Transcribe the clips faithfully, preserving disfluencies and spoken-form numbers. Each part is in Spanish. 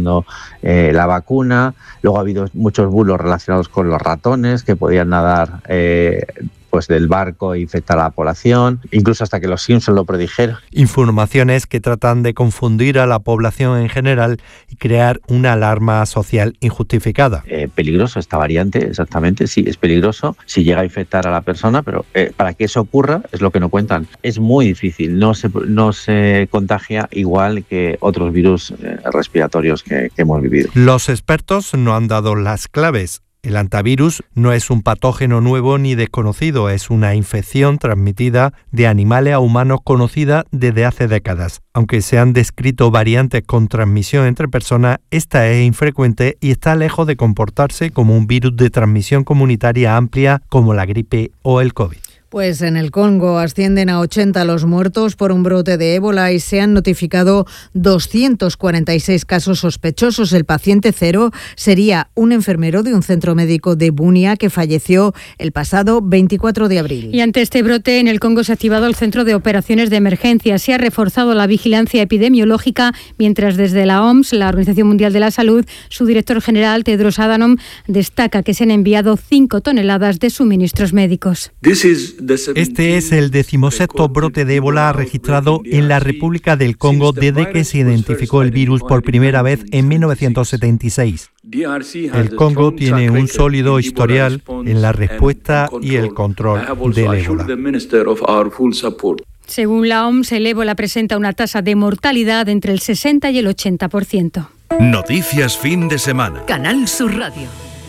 fabricando eh, la vacuna. Luego ha habido muchos bulos relacionados con los ratones que podían nadar eh, pues del barco e infectar a la población, incluso hasta que los Simpson lo predijeron. Informaciones que tratan de confundir a la población en general y crear una alarma social injustificada. Eh, peligroso esta variante, exactamente, sí, es peligroso si llega a infectar a la persona, pero eh, para que eso ocurra es lo que no cuentan. Es muy difícil, no se, no se contagia igual que otros virus eh, respiratorios que, que hemos vivido. Los expertos no han dado las claves. El hantavirus no es un patógeno nuevo ni desconocido, es una infección transmitida de animales a humanos conocida desde hace décadas. Aunque se han descrito variantes con transmisión entre personas, esta es infrecuente y está lejos de comportarse como un virus de transmisión comunitaria amplia como la gripe o el COVID. Pues en el Congo ascienden a ochenta los muertos por un brote de ébola y se han notificado doscientos cuarenta y seis casos sospechosos. El paciente cero sería un enfermero de un centro médico de Bunia que falleció el pasado veinticuatro de abril. Y ante este brote en el Congo se ha activado el Centro de Operaciones de Emergencia. Se ha reforzado la vigilancia epidemiológica, mientras desde la O M S, la Organización Mundial de la Salud, su director general, Tedros Adhanom, destaca que se han enviado cinco toneladas de suministros médicos. Este es el decimosexto brote de ébola registrado en la República del Congo desde que se identificó el virus por primera vez en mil novecientos setenta y seis. El Congo tiene un sólido historial en la respuesta y el control del ébola. Según la O M S, el ébola presenta una tasa de mortalidad entre el sesenta y el ochenta por ciento. Noticias fin de semana. Canal Sur Radio.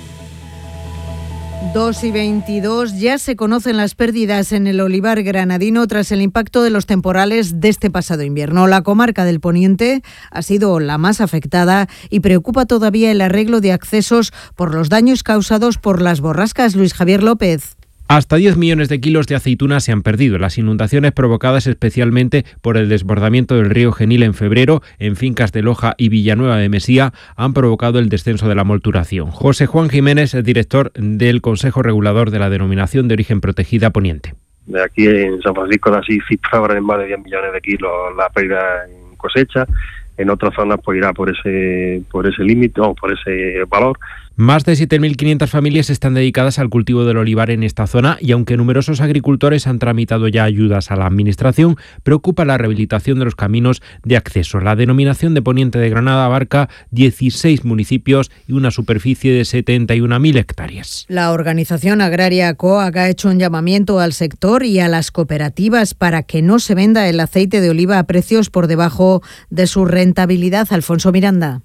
dos y veintidós, ya se conocen las pérdidas en el olivar granadino tras el impacto de los temporales de este pasado invierno. La comarca del Poniente ha sido la más afectada y preocupa todavía el arreglo de accesos por los daños causados por las borrascas. Luis Javier López. Hasta diez millones de kilos de aceitunas se han perdido. Las inundaciones provocadas especialmente por el desbordamiento del río Genil en febrero en fincas de Loja y Villanueva de Mesía han provocado el descenso de la molturación. José Juan Jiménez, director del Consejo Regulador de la Denominación de Origen Protegida Poniente. De aquí en San Francisco de Asís cifraban en más de diez millones de kilos la pérdida en cosecha. En otras zonas pues irá por ese por ese límite o por ese valor. Más de siete mil quinientas familias están dedicadas al cultivo del olivar en esta zona y aunque numerosos agricultores han tramitado ya ayudas a la Administración, preocupa la rehabilitación de los caminos de acceso. La denominación de Poniente de Granada abarca dieciséis municipios y una superficie de setenta y una mil hectáreas. La organización agraria COAG ha hecho un llamamiento al sector y a las cooperativas para que no se venda el aceite de oliva a precios por debajo de su rentabilidad. Alfonso Miranda.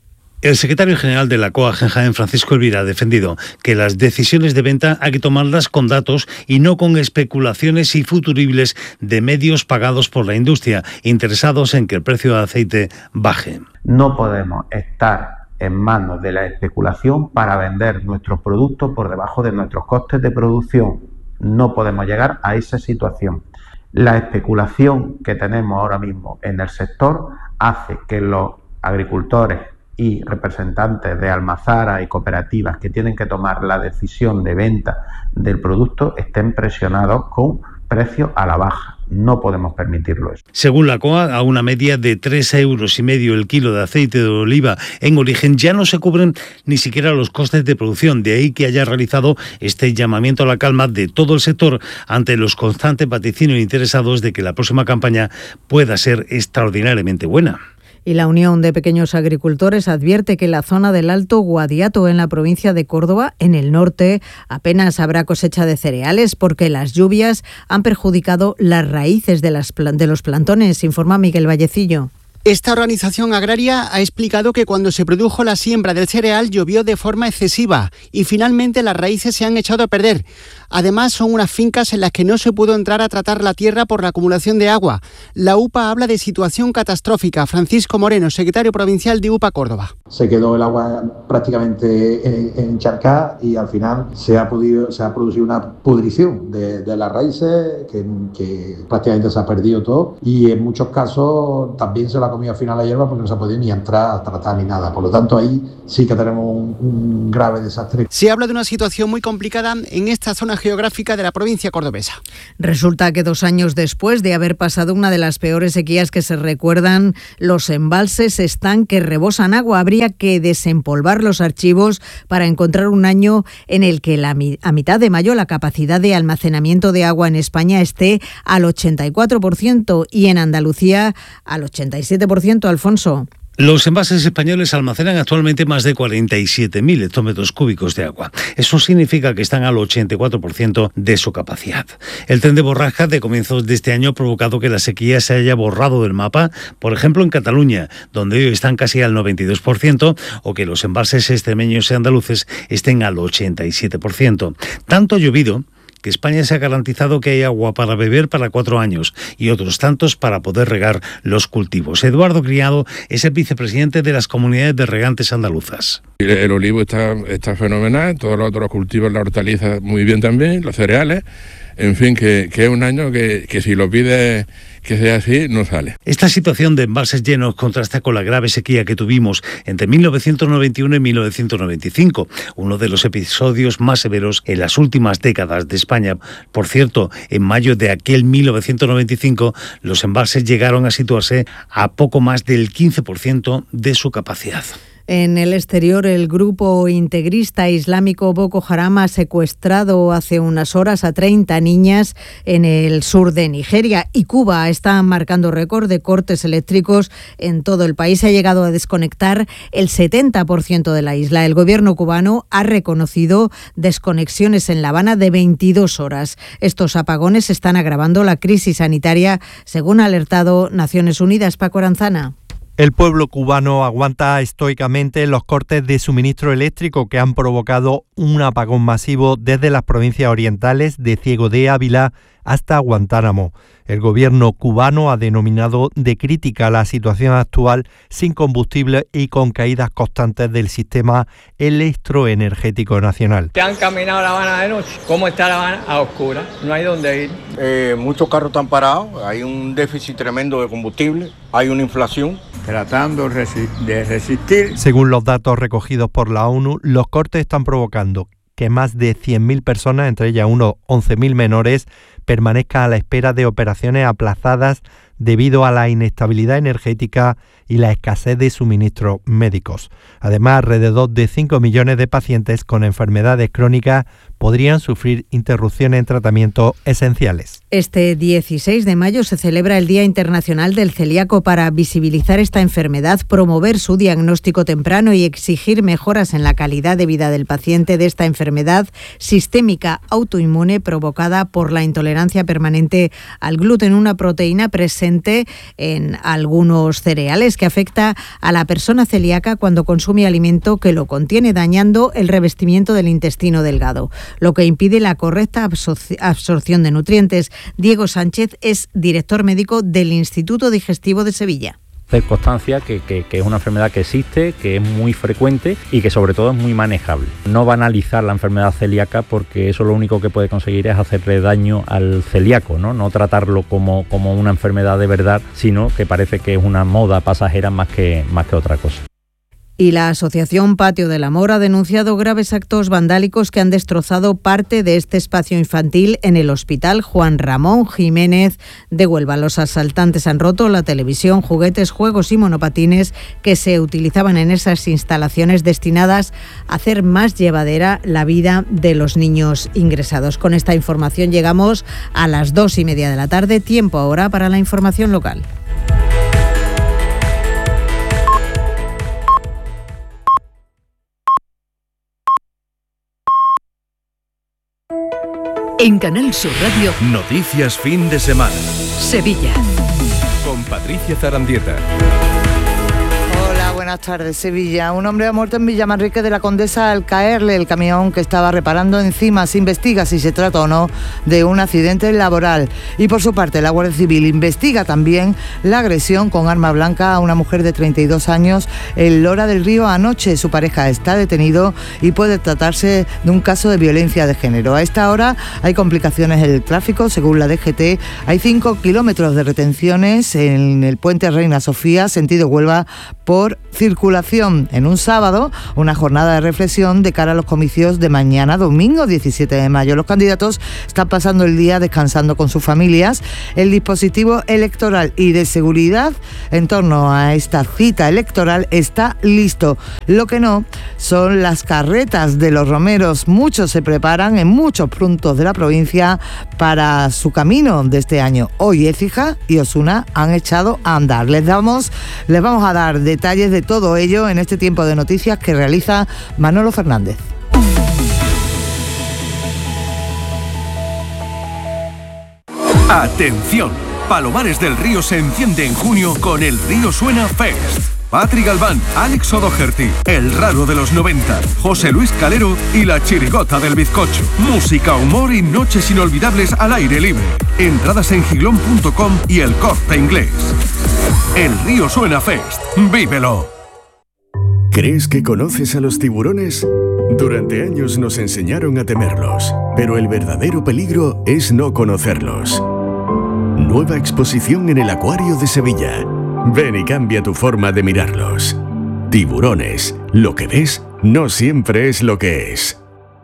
El secretario general de la COAG en Jaén, Francisco Elvira, ha defendido que las decisiones de venta hay que tomarlas con datos y no con especulaciones y futuribles de medios pagados por la industria, interesados en que el precio del aceite baje. No podemos estar en manos de la especulación para vender nuestros productos por debajo de nuestros costes de producción. No podemos llegar a esa situación. La especulación que tenemos ahora mismo en el sector hace que los agricultores y representantes de almazaras y cooperativas que tienen que tomar la decisión de venta del producto estén presionados con precios a la baja. No podemos permitirlo eso. Según la COAG, a una media de tres euros y medio el kilo de aceite de oliva en origen ya no se cubren ni siquiera los costes de producción. De ahí que haya realizado este llamamiento a la calma de todo el sector ante los constantes vaticinios interesados de que la próxima campaña pueda ser extraordinariamente buena. Y la Unión de Pequeños Agricultores advierte que en la zona del Alto Guadiato, en la provincia de Córdoba, en el norte, apenas habrá cosecha de cereales porque las lluvias han perjudicado las raíces de, las, de los plantones, informa Miguel Vallecillo. Esta organización agraria ha explicado que cuando se produjo la siembra del cereal llovió de forma excesiva y finalmente las raíces se han echado a perder. Además, son unas fincas en las que no se pudo entrar a tratar la tierra por la acumulación de agua. La U P A habla de situación catastrófica. Francisco Moreno, secretario provincial de U P A Córdoba. Se quedó el agua prácticamente encharcada y al final se ha podido, se ha producido una pudrición de, de las raíces que, que prácticamente se ha perdido todo y en muchos casos también se la ha comido al final la hierba porque no se ha podido ni entrar a tratar ni nada. Por lo tanto, ahí sí que tenemos un, un grave desastre. Se habla de una situación muy complicada en esta zona geográfica de la provincia cordobesa. Resulta que dos años después de haber pasado una de las peores sequías que se recuerdan, los embalses están que rebosan agua. Habría habría que desempolvar los archivos para encontrar un año en el que la, a mitad de mayo la capacidad de almacenamiento de agua en España esté al ochenta y cuatro por ciento y en Andalucía al ochenta y siete por ciento, Alfonso. Los envases españoles almacenan actualmente más de cuarenta y siete mil hectómetros cúbicos de agua. Eso significa que están al ochenta y cuatro por ciento de su capacidad. El tren de borrasca de comienzos de este año ha provocado que la sequía se haya borrado del mapa, por ejemplo en Cataluña, donde hoy están casi al noventa y dos por ciento, o que los embalses extremeños y andaluces estén al ochenta y siete por ciento. Tanto ha llovido que España se ha garantizado que hay agua para beber para cuatro años y otros tantos para poder regar los cultivos. Eduardo Criado es el vicepresidente de las comunidades de regantes andaluzas. El olivo está, está fenomenal, todos los otros cultivos, la hortaliza muy bien también, los cereales. En fin, que, que es un año que, que si lo pides que sea así, no sale. Esta situación de embalses llenos contrasta con la grave sequía que tuvimos entre mil novecientos noventa y uno y mil novecientos noventa y cinco, uno de los episodios más severos en las últimas décadas de España. Por cierto, en mayo de aquel mil novecientos noventa y cinco, los embalses llegaron a situarse a poco más del quince por ciento de su capacidad. En el exterior, el grupo integrista islámico Boko Haram ha secuestrado hace unas horas a treinta niñas en el sur de Nigeria y Cuba está marcando récord de cortes eléctricos en todo el país. Ha llegado a desconectar el setenta por ciento de la isla. El gobierno cubano ha reconocido desconexiones en La Habana de veintidós horas. Estos apagones están agravando la crisis sanitaria, según ha alertado Naciones Unidas. Paco Aranzana. El pueblo cubano aguanta estoicamente los cortes de suministro eléctrico que han provocado un apagón masivo desde las provincias orientales de Ciego de Ávila hasta Guantánamo. El gobierno cubano ha denominado de crítica la situación actual sin combustible y con caídas constantes del sistema electroenergético nacional. ¿Te han caminado a La Habana de noche? ¿Cómo está La Habana? A oscuras, no hay dónde ir. Eh, muchos carros están parados, hay un déficit tremendo de combustible, hay una inflación. Tratando de resistir. Según los datos recogidos por la ONU, los cortes están provocando que más de cien mil personas, entre ellas unos once mil menores, permanezcan a la espera de operaciones aplazadas debido a la inestabilidad energética y la escasez de suministros médicos. Además, alrededor de cinco millones de pacientes con enfermedades crónicas podrían sufrir interrupciones en tratamientos esenciales. Este dieciséis de mayo se celebra el Día Internacional del Celíaco para visibilizar esta enfermedad, promover su diagnóstico temprano y exigir mejoras en la calidad de vida del paciente de esta enfermedad sistémica autoinmune provocada por la intolerancia permanente al gluten, una proteína presente en algunos cereales que afecta a la persona celíaca cuando consume alimento que lo contiene, dañando el revestimiento del intestino delgado, lo que impide la correcta absor- absorción de nutrientes. Diego Sánchez es director médico del Instituto Digestivo de Sevilla. Hacer constancia que, que, que es una enfermedad que existe, que es muy frecuente y que sobre todo es muy manejable. No banalizar la enfermedad celíaca porque eso lo único que puede conseguir es hacerle daño al celíaco, ¿no? No tratarlo como, como una enfermedad de verdad, sino que parece que es una moda pasajera más que, más que otra cosa. Y la Asociación Patio del Amor ha denunciado graves actos vandálicos que han destrozado parte de este espacio infantil en el Hospital Juan Ramón Jiménez de Huelva. Los asaltantes han roto la televisión, juguetes, juegos y monopatines que se utilizaban en esas instalaciones destinadas a hacer más llevadera la vida de los niños ingresados. Con esta información llegamos a las dos y media de la tarde, tiempo ahora para la información local. En Canal Sur Radio, Noticias Fin de Semana. Sevilla. Con Patricia Zarandieta. Buenas tardes, Sevilla. Un hombre ha muerto en Villamanrique de la Condesa al caerle el camión que estaba reparando encima. Se investiga si se trata o no de un accidente laboral. Y por su parte, la Guardia Civil investiga también la agresión con arma blanca a una mujer de treinta y dos años en Lora del Río anoche. Su pareja está detenido y puede tratarse de un caso de violencia de género. A esta hora hay complicaciones en el tráfico. Según la D G T, hay cinco kilómetros de retenciones en el puente Reina Sofía, sentido Huelva, por circulación en un sábado, una jornada de reflexión de cara a los comicios de mañana, domingo diecisiete de mayo. Los candidatos están pasando el día descansando con sus familias. El dispositivo electoral y de seguridad en torno a esta cita electoral está listo. Lo que no son las carretas de los romeros. Muchos se preparan en muchos puntos de la provincia para su camino de este año. Hoy Écija y Osuna han echado a andar. Les damos, les vamos a dar detalles de todo ello en este tiempo de noticias que realiza Manolo Fernández. ¡Atención! Palomares del Río se enciende en junio con el Río Suena Fest. Patri Galván, Alex O'Doherty, El Raro de los noventa, José Luis Calero y La Chirigota del Bizcocho. Música, humor y noches inolvidables al aire libre. Entradas en giglón punto com y El Corte Inglés. El Río Suena Fest. ¡Vívelo! ¿Crees que conoces a los tiburones? Durante años nos enseñaron a temerlos, pero el verdadero peligro es no conocerlos. Nueva exposición en el Acuario de Sevilla. Ven y cambia tu forma de mirarlos. Tiburones. Lo que ves no siempre es lo que es.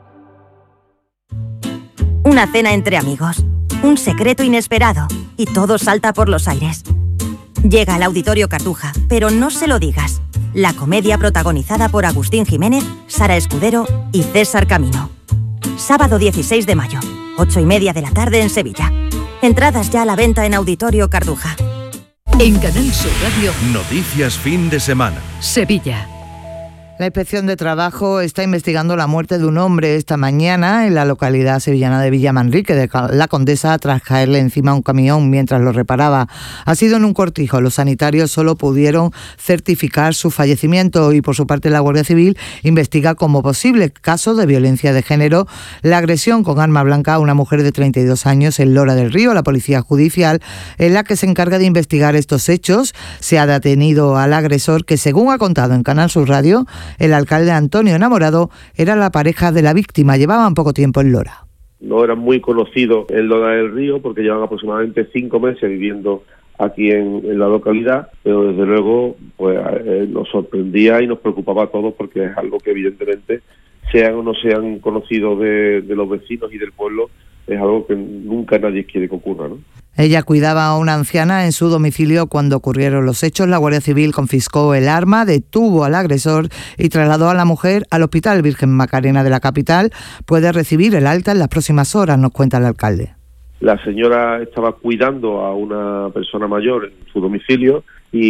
Una cena entre amigos. Un secreto inesperado. Y todo salta por los aires. Llega al Auditorio Cartuja, pero no se lo digas. La comedia protagonizada por Agustín Jiménez, Sara Escudero y César Camino. Sábado dieciséis de mayo, ocho y media de la tarde en Sevilla. Entradas ya a la venta en Auditorio Cartuja. En Canal Sur Radio, Noticias Fin de Semana. Sevilla. La Inspección de Trabajo está investigando la muerte de un hombre esta mañana en la localidad sevillana de Villamanrique de La Condesa tras caerle encima a un camión mientras lo reparaba. Ha sido en un cortijo. Los sanitarios solo pudieron certificar su fallecimiento y por su parte la Guardia Civil investiga como posible caso de violencia de género la agresión con arma blanca a una mujer de treinta y dos años en Lora del Río. La Policía Judicial, en la que se encarga de investigar estos hechos, se ha detenido al agresor que, según ha contado en Canal Sur Radio, el alcalde Antonio Enamorado era la pareja de la víctima. Llevaban poco tiempo en Lora. No eran muy conocidos en Lora del Río porque llevan aproximadamente cinco meses viviendo aquí en, en la localidad, pero desde luego pues eh, nos sorprendía y nos preocupaba a todos porque es algo que evidentemente, sean o no sean conocidos de, de los vecinos y del pueblo, es algo que nunca nadie quiere que ocurra, ¿no? Ella cuidaba a una anciana en su domicilio cuando ocurrieron los hechos. La Guardia Civil confiscó el arma, detuvo al agresor y trasladó a la mujer al Hospital Virgen Macarena de la capital. Puede recibir el alta en las próximas horas, nos cuenta el alcalde. La señora estaba cuidando a una persona mayor en su domicilio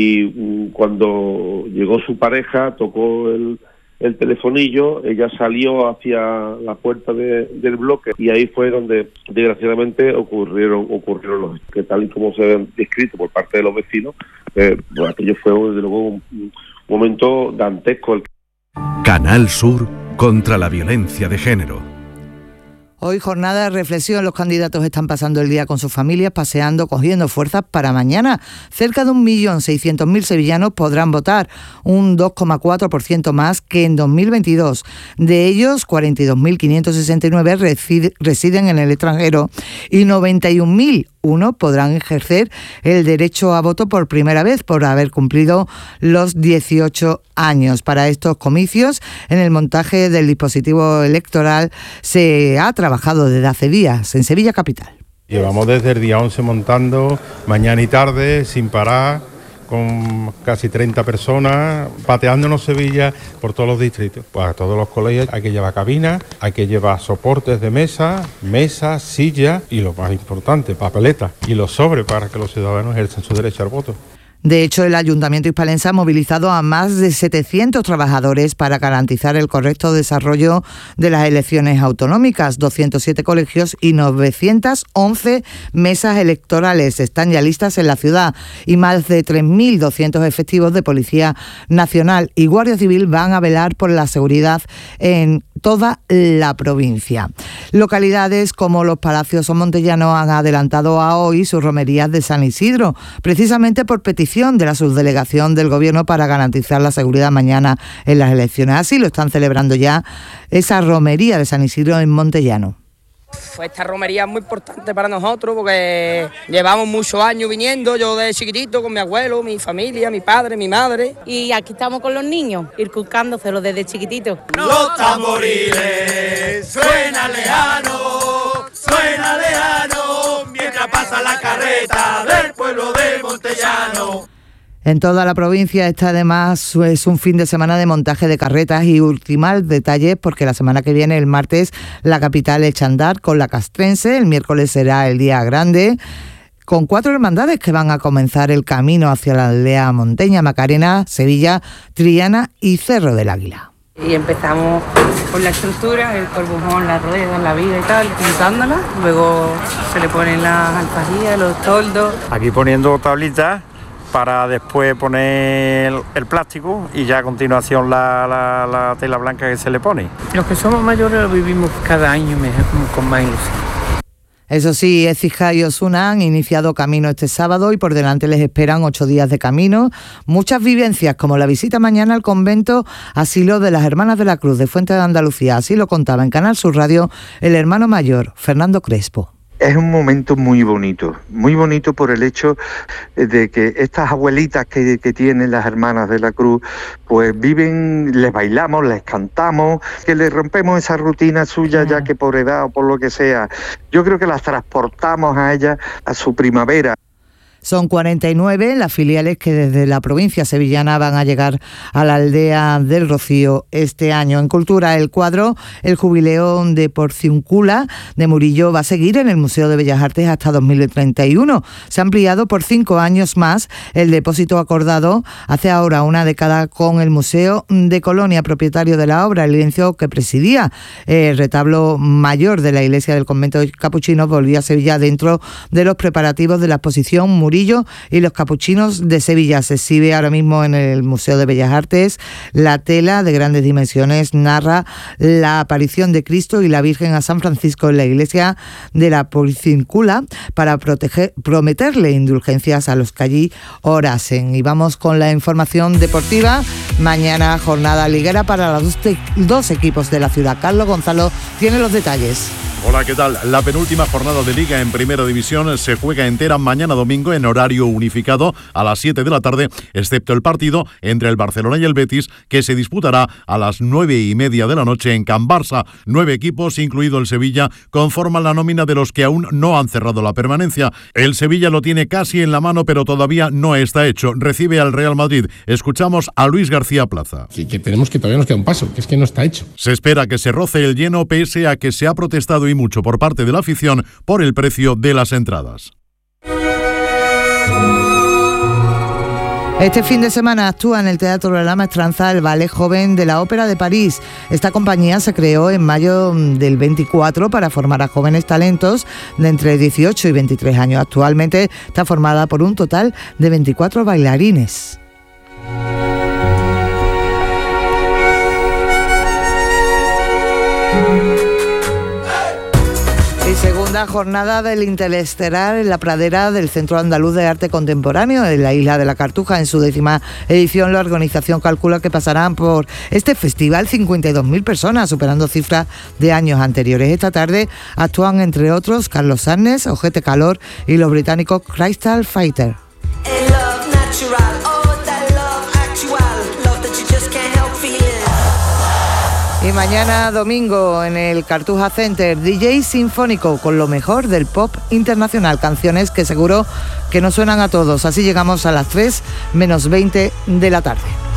y cuando llegó su pareja tocó el... el telefonillo, ella salió hacia la puerta de, del bloque y ahí fue donde desgraciadamente ocurrieron ocurrieron los que tal y como se han descrito por parte de los vecinos, eh, pues aquello fue desde luego un, un momento dantesco. Canal Sur contra la violencia de género. Hoy jornada de reflexión. Los candidatos están pasando el día con sus familias, paseando, cogiendo fuerzas para mañana. Cerca de un millón seiscientos mil sevillanos podrán votar, un dos coma cuatro por ciento más que en dos mil veintidós. De ellos, cuarenta y dos mil quinientos sesenta y nueve residen en el extranjero y noventa y un mil uno podrán ejercer el derecho a voto por primera vez por haber cumplido los dieciocho años. Para estos comicios, en el montaje del dispositivo electoral se ha trabajado desde hace días en Sevilla capital. Llevamos desde el día once montando mañana y tarde sin parar, con casi treinta personas, pateándonos Sevilla por todos los distritos. Pues a todos los colegios hay que llevar cabinas, hay que llevar soportes de mesa, mesas, sillas y lo más importante, papeletas y los sobres para que los ciudadanos ejerzan su derecho al voto. De hecho, el Ayuntamiento hispalense ha movilizado a más de setecientos trabajadores para garantizar el correcto desarrollo de las elecciones autonómicas. doscientos siete colegios y novecientas once mesas electorales están ya listas en la ciudad y más de tres mil doscientos efectivos de Policía Nacional y Guardia Civil van a velar por la seguridad en toda la provincia. Localidades como Los Palacios o Montellano han adelantado a hoy sus romerías de San Isidro, precisamente por petición de la subdelegación del Gobierno para garantizar la seguridad mañana en las elecciones. Así lo están celebrando ya esa romería de San Isidro en Montellano. Esta romería es muy importante para nosotros porque llevamos muchos años viniendo, yo de chiquitito con mi abuelo, mi familia, mi padre, mi madre. Y aquí estamos con los niños, inculcándoselo desde chiquitito. Los tamboriles suena lejano, suena lejano, mientras pasa la carreta del pueblo de Montellano. En toda la provincia está además es un fin de semana de montaje de carretas y ultimar detalles porque la semana que viene, el martes, la capital echa a andar con la castrense, el miércoles será el día grande, con cuatro hermandades que van a comenzar el camino hacia la aldea monteña, Macarena, Sevilla, Triana y Cerro del Águila. Y empezamos con la estructura, el corbujón, la rueda, la viga y tal, pintándola, luego se le ponen las alfajillas, los toldos. Aquí poniendo tablitas para después poner el plástico y ya a continuación la, la, la tela blanca que se le pone. Los que somos mayores lo vivimos cada año con más ilusión. Eso sí, Écija y Osuna han iniciado camino este sábado y por delante les esperan ocho días de camino. Muchas vivencias, como la visita mañana al convento Asilo de las Hermanas de la Cruz de Fuente de Andalucía. Así lo contaba en Canal Sur Radio el hermano mayor, Fernando Crespo. Es un momento muy bonito, muy bonito por el hecho de que estas abuelitas que, que tienen las Hermanas de la Cruz, pues viven, les bailamos, les cantamos, que les rompemos esa rutina suya ya que por edad o por lo que sea. Yo creo que las transportamos a ellas a su primavera. Son cuarenta y nueve las filiales que desde la provincia sevillana van a llegar a la aldea del Rocío este año. En Cultura, el cuadro El Jubileo de Porciúncula de Murillo va a seguir en el Museo de Bellas Artes hasta dos mil treinta y uno. Se ha ampliado por cinco años más el depósito acordado hace ahora una década con el Museo de Colonia, propietario de la obra. El lienzo que presidía el retablo mayor de la iglesia del convento de Capuchinos volvió a Sevilla dentro de los preparativos de la exposición Murillo y los Capuchinos de Sevilla. Se exhibe ahora mismo en el Museo de Bellas Artes. La tela de grandes dimensiones narra la aparición de Cristo y la Virgen a San Francisco en la iglesia de la Porciúncula para proteger, prometerle indulgencias a los que allí orasen. Y vamos con la información deportiva. Mañana jornada liguera para los dos, dos equipos de la ciudad. Carlos Gonzalo tiene los detalles. Hola, ¿qué tal? La penúltima jornada de Liga en Primera División se juega entera mañana domingo en horario unificado a las siete de la tarde, excepto el partido entre el Barcelona y el Betis, que se disputará a las nueve y media de la noche en Can Barça. Nueve equipos, incluido el Sevilla, conforman la nómina de los que aún no han cerrado la permanencia. El Sevilla lo tiene casi en la mano, pero todavía no está hecho. Recibe al Real Madrid. Escuchamos a Luis García Plaza. Sí, que tenemos que todavía nos queda un paso, que es que no está hecho. Se espera que se roce el lleno pese a que se ha protestado y mucho por parte de la afición por el precio de las entradas. Este fin de semana actúa en el Teatro de la Maestranza el Ballet Joven de la Ópera de París. Esta compañía se creó en mayo del veinticuatro para formar a jóvenes talentos de entre dieciocho y veintitrés años. Actualmente está formada por un total de veinticuatro bailarines. Y segunda jornada del Interestelar en la pradera del Centro Andaluz de Arte Contemporáneo en la isla de la Cartuja. En su décima edición, la organización calcula que pasarán por este festival cincuenta y dos mil personas, superando cifras de años anteriores. Esta tarde actúan, entre otros, Carlos Sarnes, Ojete Calor y los británicos Crystal Fighter. Y mañana domingo en el Cartuja Center, D J sinfónico con lo mejor del pop internacional, canciones que seguro que no suenan a todos. Así llegamos a las tres menos veinte de la tarde.